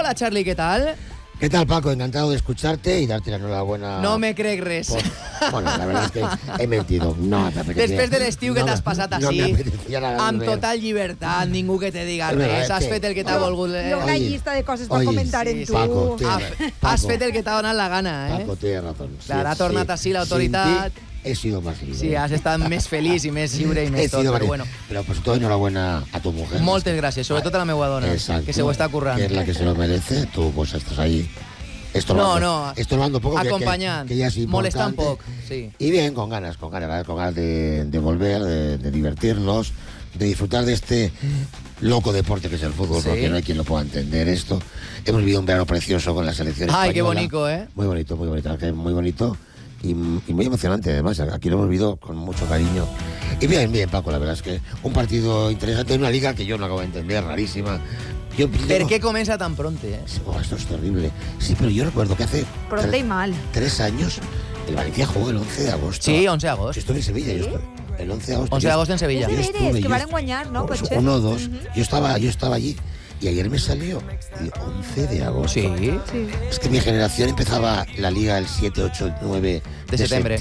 Hola, Charlie, ¿qué tal? ¿Qué tal, Paco? Encantado de escucharte y darte la enhorabuena. No me crec res. Bueno, la verdad es que he mentido. No t'apeteixia. Després de l'estiu que t'has passat no així, m'apeteixia nada amb res. total llibertat, ningú que te diga Verdad, res, has que- fet el que t'ha volgut... Yo una Oye, lista de cosas para oye, comentar sí, en tu... Paco, Has fet el que t'ha donat la gana, Paco, tienes razón. Clar, ha tornat així l'autoritat. Sin ti he sido más libre. Sí, has estat més feliç i més lliure i He més tot, sido más però libre. bueno. Pero por todo, enhorabuena a tu mujer. Moltes gràcies, sobretot a la meva dona, Exacto. que se ho està currant. Que es la que se lo merece. Tú, pues, estás ahí estorbando. No. Estorbando poco. Acompañant, que ya es importante. molestant poc, sí. Y bien, con ganas de volver, de divertirnos, de disfrutar de este loco deporte que es el fútbol, Sí. porque no hay quien lo pueda entender esto. Hemos vivido un verano precioso con la selección española. Ay, qué bonito, ¿eh? Muy bonito, muy bonito. Y muy emocionante, además. Aquí lo hemos vivido con mucho cariño. Y bien, Paco, la verdad es que un partido interesante en una liga que yo no acabo de entender, rarísima. Per què comença tan pronto, eh? Oh, esto es terrible. Sí, pero yo recuerdo que hace Pronto y mal. 3 años el Valencia jugó el 11 de agosto. Sí, 11 Yo d'agost. estuve en Sevilla, yo estuve. El 11 de agosto. 11 d'agost en És Sevilla. de Yo veres, estuve, que yo van est- guanyar, no? Potser. 1-2. Yo estaba allí. Y ayer me salió el 11 de agosto. Sí. Sí. Es que mi generación empezaba la liga el 7, 8, 9 De septiembre.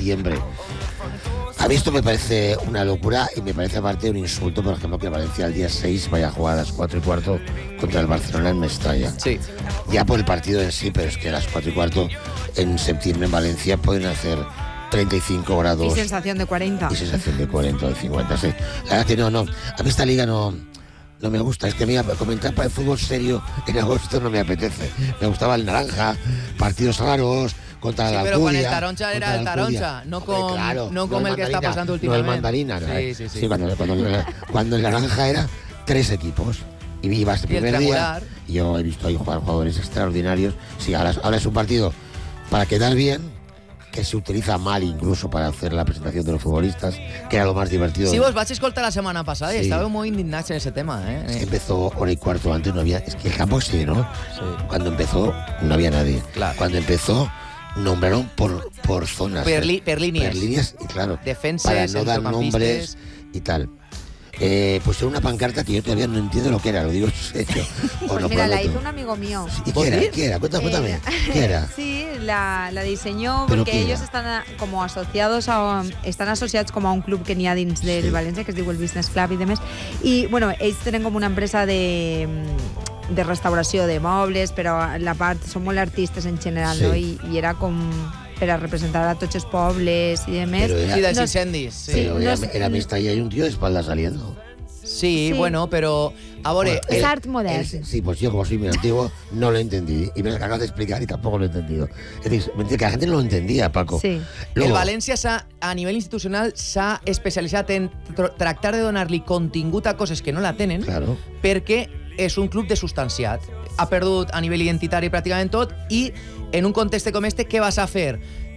A mí esto me parece una locura y me parece aparte un insulto, por ejemplo, que Valencia el día 6 vaya a jugar a las 4:15 contra el Barcelona en Mestalla. Sí. Ya por el partido en sí, pero es que a las 4:15 en septiembre en Valencia pueden hacer 35 grados. Y sensación de 40. Y sensación de 40 o de 50, sí. La verdad que no. A mí esta liga no me gusta. Es que a mí comentar para el fútbol serio en agosto no me apetece. Me gustaba el naranja, partidos raros, contra Sí, la pero con el Alcudia, Taroncha era contra el la Alcudia. Taroncha, no Hombre, con- claro, no como el que está mandarina, pasando No últimamente. el mandarina, ¿no? Sí. Cuando el naranja era 3 equipos. Y ibas el Y el primer día. triangular. Y yo he visto ahí jugar jugadores extraordinarios. Sí, ahora es un partido para quedar bien, que se utiliza mal incluso para hacer la presentación de los futbolistas, que era lo más divertido. Sí, vos vaig escoltar la setmana passada i Sí. estàveu molt indignats en ese tema, Es que eh? empezó hora y cuarto antes, no había. Es que el campo sí, ¿no? Sí. Cuando empezó no había nadie. Claro. Cuando empezó nombraron por zonas. Per línies. Per líneas, y claro. Defenses, para no dar centrocampistes. nombres y tal. Pues era una pancarta que yo todavía no entiendo lo que era, lo digo en serio. O Pues no mira, la prometo. hizo un amigo mío. ¿Y ¿Vos qué era? sí? ¿Qué era? Cuéntame. ¿Qué era? Sí, la diseñó ¿Pero porque qué ellos era? están como están asociados como a un club que n'hi ha dins del Sí. València, que es diu el Business Club i demés. I, bueno, ells tenen com una empresa de restauració de mobles, però la part són molt artistes en general, Sí. no? I era com per a representar a tots els pobles i demés. Pero era- Sí, dels No- incendis. Sí. Pero no era, es- era Mestalla y un tío de espalda saliendo. Sí, Sí. bueno, però... A veure, És art modern. Sí, pues yo como soy muy antiguo no lo entendí. Y me lo acabas de explicar y tampoco lo he entendido. Es decir, que la gente no lo entendía, Paco. Sí. Luego, el València a nivell institucional s'ha especialitzat en tractar de donar-li contingut a coses que no la tenen, Claro. perquè és un club desustanciat. Ha perdut a nivell identitari pràcticament tot i en un context com este, què vas a fer?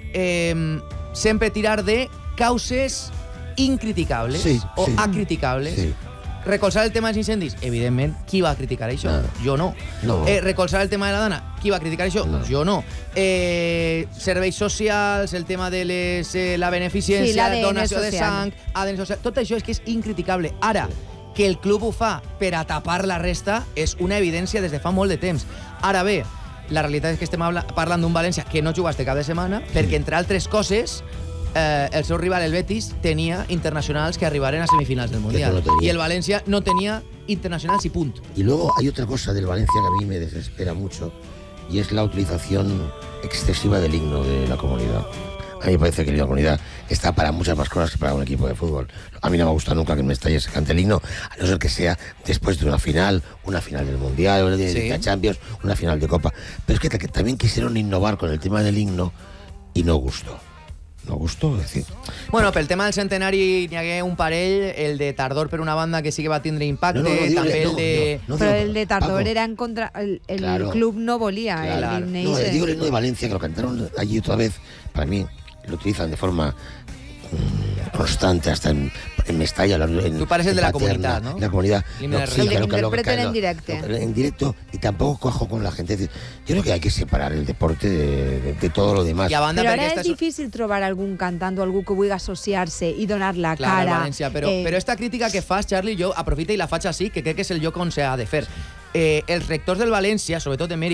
Sempre tirar de causes incriticables Sí, o sí. acriticables. Sí. Recolzar el tema dels incendis? Evidentment, qui va criticar això? No. Jo no. No. Recolzar el tema de la dona? Qui va criticar això? No. Jo no. Serveis socials, el tema de la beneficència, Sí, l'ADN donació de social. sang, ADN social, tot això és que és incriticable. Ara, que el club ho fa per a tapar la resta és una evidència des de fa molt de temps. Ara bé, la realitat és que estem parlant d'un València que no juga este cap de setmana perquè, entre altres coses, el seu rival, el Betis, tenia internacionals que arribaren a semifinals del Mundial. no tenia. I el València no tenia internacionals i punt. Y luego hay otra cosa del Valencia que a mí me desespera mucho y es la utilización excesiva del himno de la comunidad. A mí me parece que la comunidad está para muchas más cosas que para un equipo de fútbol. A mí no me gusta nunca que en Mestalla se cante el himno, a no ser que sea después de una final del Mundial, una de Sí. la Champions, una final de Copa. Pero es que también quisieron innovar con el tema del himno y no gustó. No gustó, es decir... Bueno, pel tema del centenari n'hi hagué un parell, el de Tardor per una banda que sí que va tindre impacte, també el de... Però el de Tardor Paco, era en contra... El Claro. club no volia Claro. el himne No, ese. digo el himno de Valencia, que lo cantaron allí otra vez. Para mí, lo utilizan de forma constante, hasta en Mestalla. Tú pareces en de la Paterna, comunidad, ¿no? La comunidad. Himno de sí, religión. claro, El que interpreten en lo- directo. En directo, y tampoco cojo con la gente. Es decir, yo creo que hay que separar el deporte de todo lo demás. I a banda, Però perquè ara esta és difícil trobar algun cantant o algú que vulgui associar-se i donar la Clar, cara. València, però esta crítica que fas, Charlie, jo aprofita i la faig així, que crec que és el lloc on s'ha de fer. Els rectors del València, sobretot de